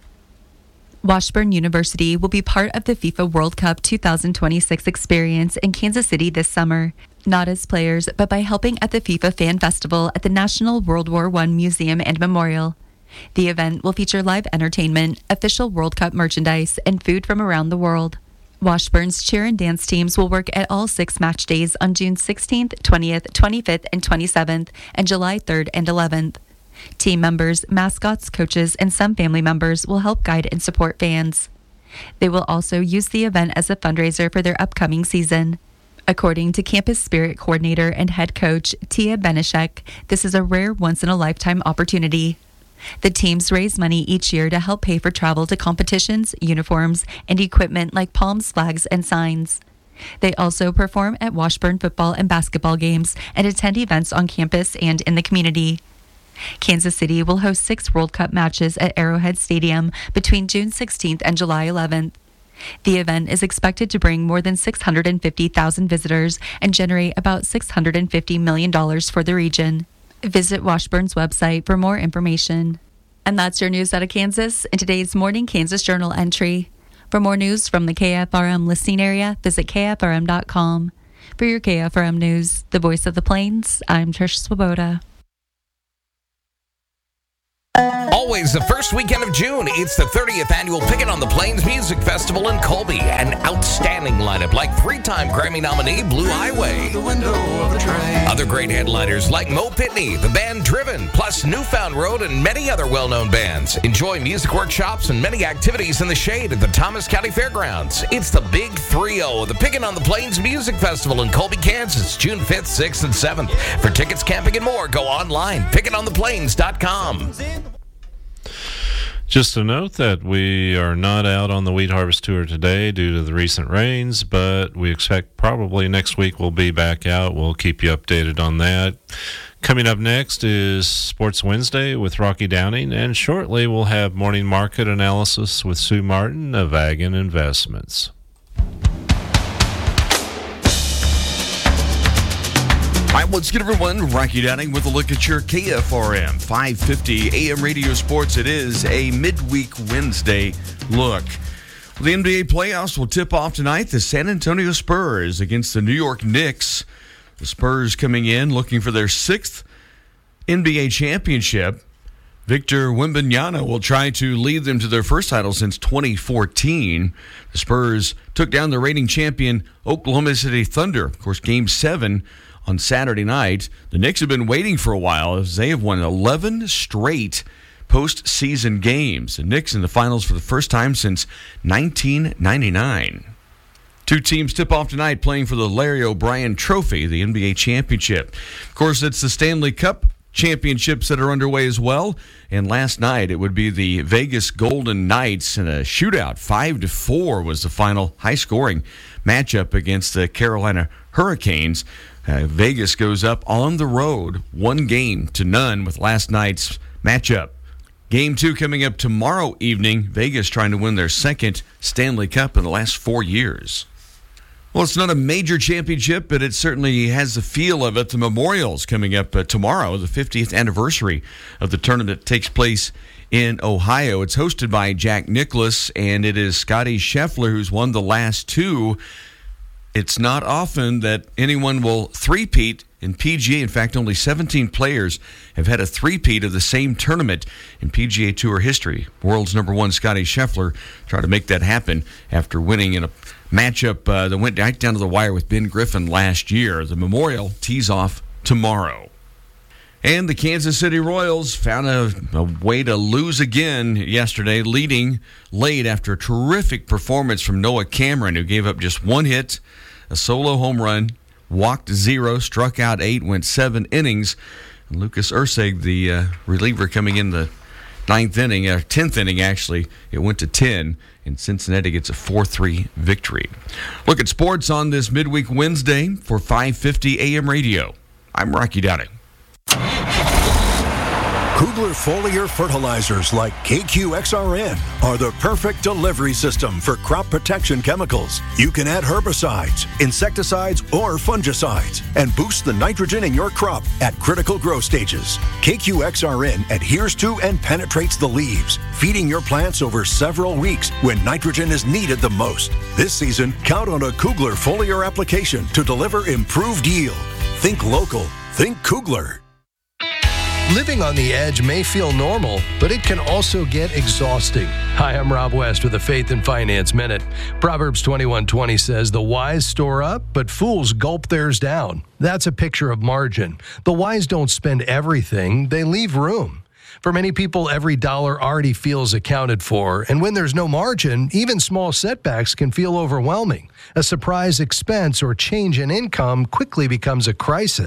Washburn University will be part of the FIFA World Cup 2026 experience in Kansas City this summer, not as players, but by helping at the FIFA Fan Festival at the National World War I Museum and Memorial. The event will feature live entertainment, official World Cup merchandise, and food from around the world. Washburn's cheer and dance teams will work at all 6 match days on June 16th, 20th, 25th, and 27th, and July 3rd and 11th. Team members, mascots, coaches, and some family members will help guide and support fans. They will also use the event as a fundraiser for their upcoming season. According to Campus Spirit Coordinator and Head Coach Tia Benishek, this is a rare once-in-a-lifetime opportunity. The teams raise money each year to help pay for travel to competitions, uniforms, and equipment like palms, flags, and signs. They also perform at Washburn football and basketball games and attend events on campus and in the community. Kansas City will host 6 World Cup matches at Arrowhead Stadium between June 16th and July 11th. The event is expected to bring more than 650,000 visitors and generate about $650 million for the region. Visit Washburn's website for more information. And that's your news out of Kansas in today's Morning Kansas Journal entry. For more news from the KFRM listening area, visit KFRM.com. For your KFRM news, the voice of the Plains, I'm Trish Swoboda. Always the first weekend of June, it's the 30th annual Pickin' on the Plains Music Festival in Colby. An outstanding lineup like 3-time Grammy nominee Blue Highway. Other great headliners like Mo Pitney, the band Driven, plus Newfound Road and many other well-known bands. Enjoy music workshops and many activities in the shade at the Thomas County Fairgrounds. It's the Big 3-0 of the Pickin' on the Plains Music Festival in Colby, Kansas, June 5th, 6th, and 7th. For tickets, camping, and more, go online, pickinontheplains.com. Just a note that we are not out on the Wheat Harvest Tour today due to the recent rains, but we expect probably next week we'll be back out. We'll keep you updated on that. Coming up next is Sports Wednesday with Rocky Downing, and shortly we'll have morning market analysis with Sue Martin of Ag and Investments. All right, what's good, everyone? Rocky Downing with a look at your KFRM 550 AM Radio Sports. It is a midweek Wednesday look. The NBA playoffs will tip off tonight. The San Antonio Spurs against the New York Knicks. The Spurs coming in looking for their 6th NBA championship. Victor Wembanyama will try to lead them to their first title since 2014. The Spurs took down the reigning champion Oklahoma City Thunder. Of course, Game 7 on Saturday night. The Knicks have been waiting for a while as they have won 11 straight postseason games. The Knicks in the finals for the first time since 1999. Two teams tip off tonight playing for the Larry O'Brien Trophy, the NBA championship. Of course, it's the Stanley Cup championships that are underway as well. And last night, it would be the Vegas Golden Knights in a shootout. 5-4 was the final high-scoring matchup against the Carolina Hurricanes. Vegas goes up on the road 1-0 with last night's matchup. Game 2 coming up tomorrow evening. Vegas trying to win their 2nd Stanley Cup in the last 4 years. Well, it's not a major championship, but it certainly has the feel of it. The Memorial's coming up tomorrow, the 50th anniversary of the tournament that takes place in Ohio. It's hosted by Jack Nicklaus, and it is Scotty Scheffler who's won the last 2. It's not often that anyone will three-peat in PGA. In fact, only 17 players have had a three-peat of the same tournament in PGA Tour history. World's number 1 Scotty Scheffler tried to make that happen after winning in a matchup that went right down to the wire with Ben Griffin last year. The Memorial tees off tomorrow. And the Kansas City Royals found a way to lose again yesterday, leading late after a terrific performance from Noah Cameron, who gave up just 1 hit, a solo home run, walked 0, struck out 8, went 7 innings. And Lucas Erceg, the reliever, coming in the 10th inning, actually, it went to 10, and Cincinnati gets a 4-3 victory. Look at sports on this midweek Wednesday for 550 AM Radio. I'm Rocky Downing. Kugler foliar fertilizers like KQXRN are the perfect delivery system for crop protection chemicals. You can add herbicides, insecticides, or fungicides and boost the nitrogen in your crop at critical growth stages. KQXRN adheres to and penetrates the leaves, feeding your plants over several weeks when nitrogen is needed the most. This season, count on a Kugler foliar application to deliver improved yield. Think local. Think Kugler. Living on the edge may feel normal, but it can also get exhausting. Hi, I'm Rob West with the Faith and Finance Minute. Proverbs 21:20 says, "The wise store up, but fools gulp theirs down." That's a picture of margin. The wise don't spend everything, they leave room. For many people, every dollar already feels accounted for, and when there's no margin, even small setbacks can feel overwhelming. A surprise expense or change in income quickly becomes a crisis.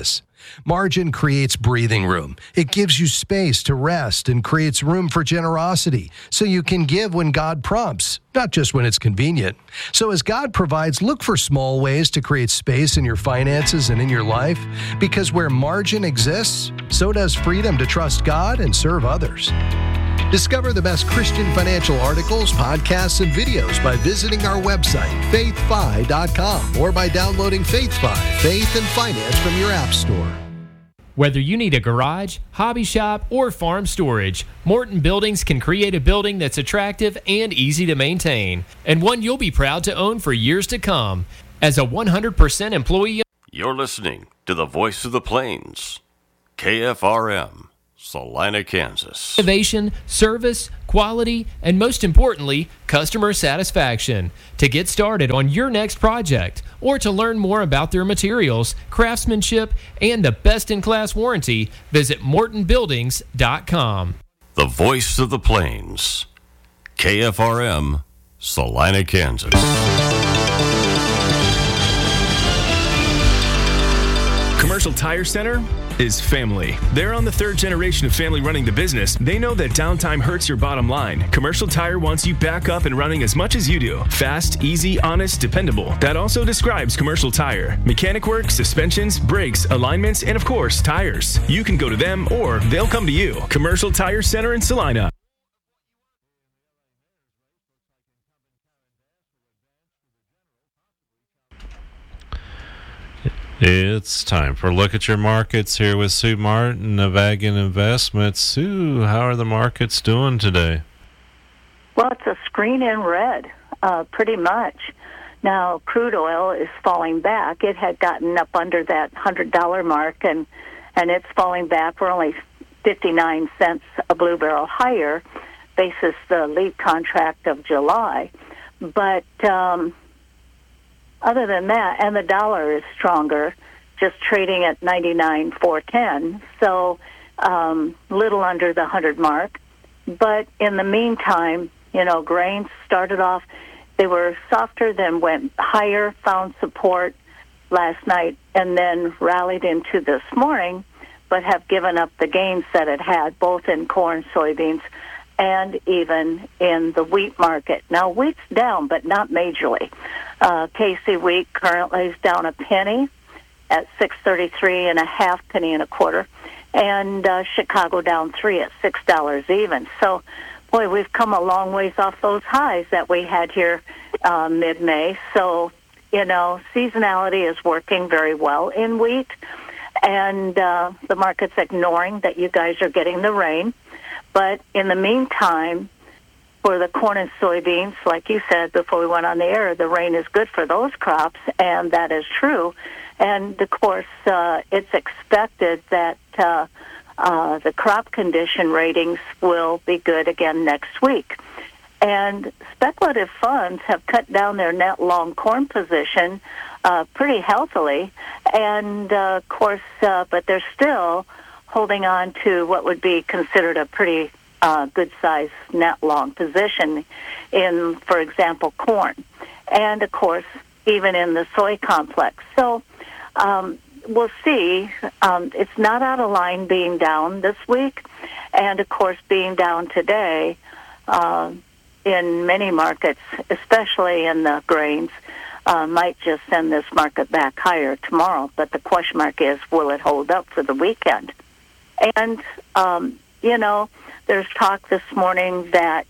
Margin creates breathing room. It gives you space to rest and creates room for generosity so you can give when God prompts, not just when it's convenient. So as God provides, look for small ways to create space in your finances and in your life, because where margin exists, so does freedom to trust God and serve others. Discover the best Christian financial articles, podcasts, and videos by visiting our website, faithfi.com, or by downloading FaithFi, Faith and Finance, from your app store. Whether you need a garage, hobby shop, or farm storage, Morton Buildings can create a building that's attractive and easy to maintain, and one you'll be proud to own for years to come. As a 100% employee... You're listening to the Voice of the Plains, KFRM. Salina, Kansas. Innovation, service, quality, and most importantly, customer satisfaction. To get started on your next project or to learn more about their materials, craftsmanship, and the best-in-class warranty, visit MortonBuildings.com. The Voice of the Plains, KFRM, Salina, Kansas. Commercial Tire Center is family. They're on the third generation of family running the business. They know that downtime hurts your bottom line. Commercial Tire wants you back up and running as much as you do. Fast, easy, honest, dependable. That also describes Commercial Tire. Mechanic work, suspensions, brakes, alignments, and of course, tires. You can go to them or they'll come to you. Commercial Tire Center in Salina. It's time for a look at your markets here with Sue Martin of Ag and Investments. Sue, how are the markets doing today? Well, it's a screen in red, pretty much. Now, crude oil is falling back. It had gotten up under that $100 mark, and it's falling back. We're only 59 cents a blue barrel higher, basis the lead contract of July. But other than that, and the dollar is stronger, just trading at 99.410, so little under the 100 mark. But in the meantime, grains started off, they were softer, then went higher, found support last night, and then rallied into this morning, but have given up the gains that it had, both in corn, soybeans, and even in the wheat market. Now, wheat's down, but not majorly. KC wheat currently is down a penny at 6.33 and a half, penny and a quarter, and Chicago down 3 at $6 even. So, boy, we've come a long ways off those highs that we had here mid-May. So, seasonality is working very well in wheat, and the market's ignoring that you guys are getting the rain. But in the meantime, for the corn and soybeans, like you said before we went on the air, the rain is good for those crops, and that is true. And, of course, it's expected that the crop condition ratings will be good again next week. And speculative funds have cut down their net long corn position pretty healthily. And, of course, but they're still holding on to what would be considered a pretty good-sized net long position in, for example, corn. And, of course, even in the soy complex. So we'll see. It's not out of line being down this week. And, of course, being down today in many markets, especially in the grains, might just send this market back higher tomorrow. But the question mark is, will it hold up for the weekend? And, there's talk this morning that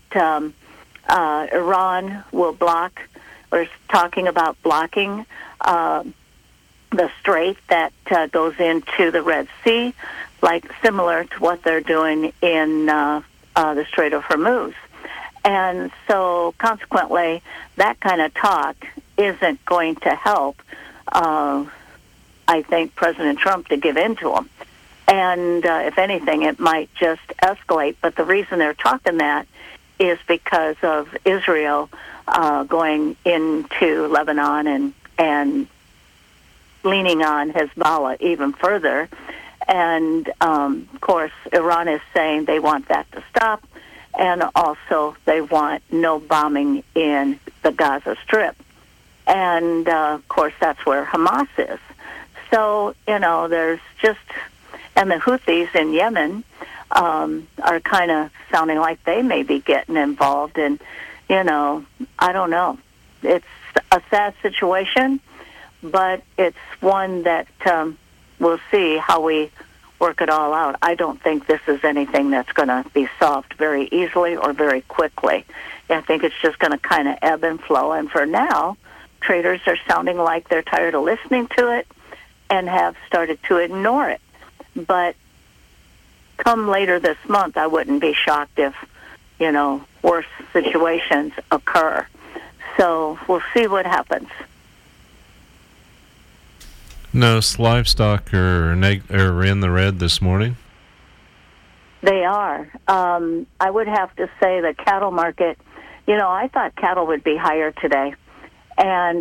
Iran will block, or is talking about blocking the strait that goes into the Red Sea, like similar to what they're doing in the Strait of Hormuz. And so, consequently, that kind of talk isn't going to help, I think, President Trump to give in to them. And if anything, it might just escalate. But the reason they're talking that is because of Israel going into Lebanon and leaning on Hezbollah even further. And, of course, Iran is saying they want that to stop. And also they want no bombing in the Gaza Strip. And, of course, that's where Hamas is. So, there's just, and the Houthis in Yemen are kind of sounding like they may be getting involved. And, I don't know. It's a sad situation, but it's one that we'll see how we work it all out. I don't think this is anything that's going to be solved very easily or very quickly. I think it's just going to kind of ebb and flow. And for now, traders are sounding like they're tired of listening to it and have started to ignore it. But come later this month, I wouldn't be shocked if, worse situations occur. So we'll see what happens. No, livestock are in the red this morning. They are. I would have to say the cattle market, I thought cattle would be higher today. And